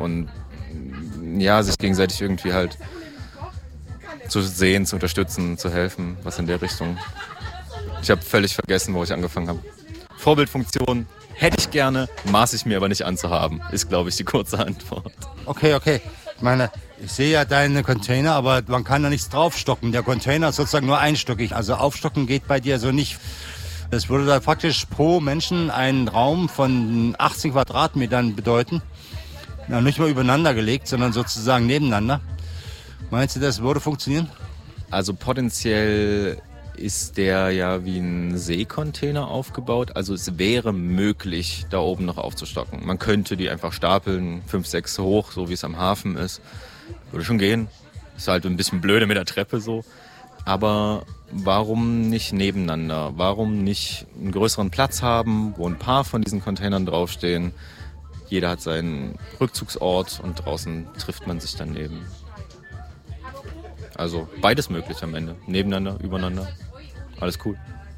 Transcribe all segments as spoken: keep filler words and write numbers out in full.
und ja, sich gegenseitig irgendwie halt zu sehen, zu unterstützen, zu helfen, was in der Richtung. Ich habe völlig vergessen, wo ich angefangen habe. Vorbildfunktion hätte ich gerne, maß ich mir aber nicht anzuhaben, ist, glaube ich, die kurze Antwort. Okay, okay. Ich meine, ich sehe ja deine Container, aber man kann da nichts draufstocken. Der Container ist sozusagen nur einstöckig. Also aufstocken geht bei dir so nicht. Das würde da praktisch pro Menschen einen Raum von achtzehn Quadratmetern bedeuten. Ja, nicht mal übereinander gelegt, sondern sozusagen nebeneinander. Meinst du, das würde funktionieren? Also potenziell ist der ja wie ein Seekontainer aufgebaut. Also es wäre möglich, da oben noch aufzustocken. Man könnte die einfach stapeln, fünf, sechs hoch, so wie es am Hafen ist. Würde schon gehen. Ist halt ein bisschen blöde mit der Treppe so. Aber warum nicht nebeneinander? Warum nicht einen größeren Platz haben, wo ein paar von diesen Containern draufstehen? Jeder hat seinen Rückzugsort und draußen trifft man sich dann eben. Also beides möglich am Ende. Nebeneinander, übereinander. Alles cool.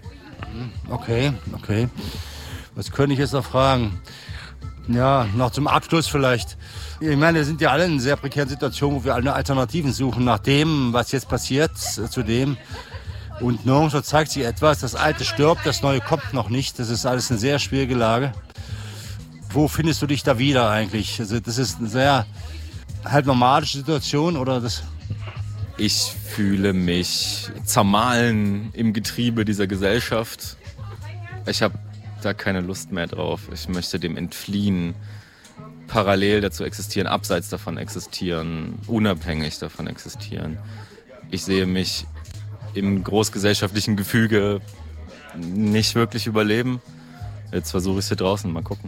Okay, okay. Was könnte ich jetzt noch fragen? Ja, noch zum Abschluss vielleicht. Ich meine, wir sind ja alle in einer sehr prekären Situation, wo wir alle Alternativen suchen nach dem, was jetzt passiert, zu dem. Und nirgendwo zeigt sich etwas. Das Alte stirbt, das Neue kommt noch nicht. Das ist alles eine sehr schwierige Lage. Wo findest du dich da wieder eigentlich? Also das ist eine sehr halb nomadische Situation oder das? Ich fühle mich zermahlen im Getriebe dieser Gesellschaft. Ich habe da keine Lust mehr drauf. Ich möchte dem entfliehen, parallel dazu existieren, abseits davon existieren, unabhängig davon existieren. Ich sehe mich im großgesellschaftlichen Gefüge nicht wirklich überleben. Jetzt versuche ich es hier draußen, mal gucken.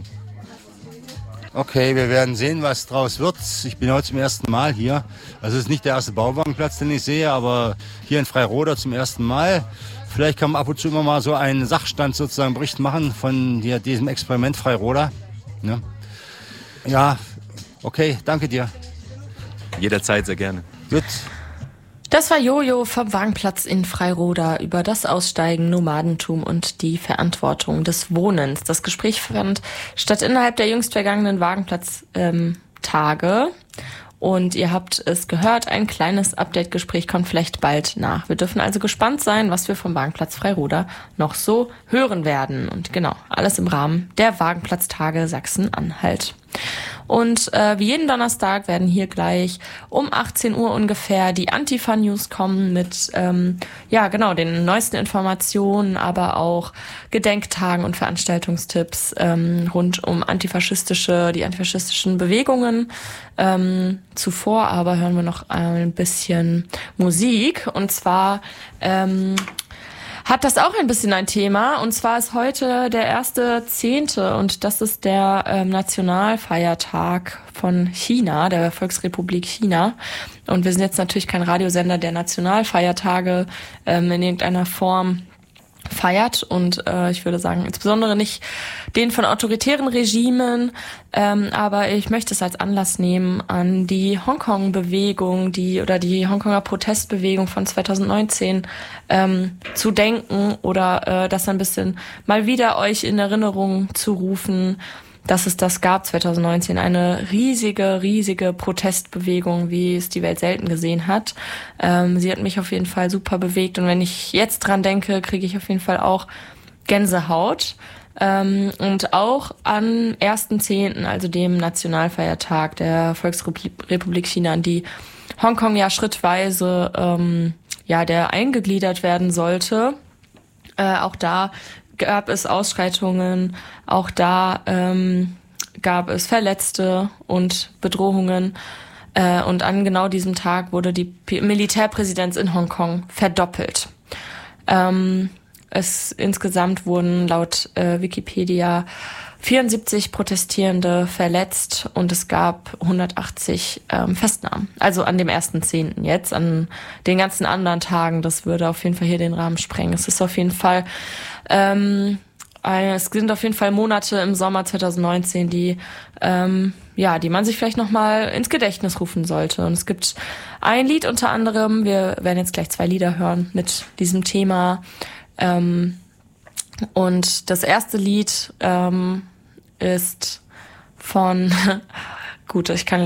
Okay, wir werden sehen, was draus wird. Ich bin heute zum ersten Mal hier. Also es ist nicht der erste Bauwagenplatz, den ich sehe, aber hier in Freiroda zum ersten Mal. Vielleicht kann man ab und zu immer mal so einen Sachstand sozusagen Bericht machen von hier, diesem Experiment Freiroda. Ja. ja, okay, danke dir. Jederzeit, sehr gerne. Gut. Das war Jojo vom Wagenplatz in Freiroda über das Aussteigen, Nomadentum und die Verantwortung des Wohnens. Das Gespräch fand statt innerhalb der jüngst vergangenen Wagenplatz-Tage. Und ihr habt es gehört, ein kleines Update-Gespräch kommt vielleicht bald nach. Wir dürfen also gespannt sein, was wir vom Wagenplatz Freiroda noch so hören werden. Und genau, alles im Rahmen der Wagenplatztage Sachsen-Anhalt. Und äh, wie jeden Donnerstag werden hier gleich um achtzehn Uhr ungefähr die Antifa-News kommen mit ähm, ja genau den neuesten Informationen, aber auch Gedenktagen und Veranstaltungstipps ähm, rund um antifaschistische, die antifaschistischen Bewegungen. Ähm, zuvor aber hören wir noch ein bisschen Musik und zwar ähm, hat das auch ein bisschen ein Thema. Und zwar ist heute der erste Zehnte und das ist der ähm, Nationalfeiertag von China, der Volksrepublik China. Und wir sind jetzt natürlich kein Radiosender, der Nationalfeiertage ähm, in irgendeiner Form feiert und äh, ich würde sagen insbesondere nicht den von autoritären Regimen, ähm, aber ich möchte es als Anlass nehmen, an die Hongkong-Bewegung, die oder die Hongkonger Protestbewegung von zweitausendneunzehn ähm, zu denken oder äh, das ein bisschen mal wieder euch in Erinnerung zu rufen, dass es das gab zweitausendneunzehn, eine riesige, riesige Protestbewegung, wie es die Welt selten gesehen hat. Ähm, sie hat mich auf jeden Fall super bewegt und wenn ich jetzt dran denke, kriege ich auf jeden Fall auch Gänsehaut. Ähm, und auch am ersten Zehnten, also dem Nationalfeiertag der Volksrepublik China, an die Hongkong ja schrittweise ähm, ja der eingegliedert werden sollte. Äh, auch da gab es Ausschreitungen, auch da ähm, gab es Verletzte und Bedrohungen. Äh, und an genau diesem Tag wurde die P- Militärpräsidenz in Hongkong verdoppelt. Ähm, es insgesamt wurden laut äh, Wikipedia vierundsiebzig Protestierende verletzt und es gab hundertachtzig ähm, Festnahmen. Also an dem ersten Zehnten jetzt, an den ganzen anderen Tagen, das würde auf jeden Fall hier den Rahmen sprengen. Es ist auf jeden Fall, ähm, ein, es sind auf jeden Fall Monate im Sommer zweitausendneunzehn, die, ähm, ja, die man sich vielleicht nochmal ins Gedächtnis rufen sollte. Und es gibt ein Lied unter anderem, wir werden jetzt gleich zwei Lieder hören mit diesem Thema, ähm, und das erste Lied ähm, ist von, gut, ich kann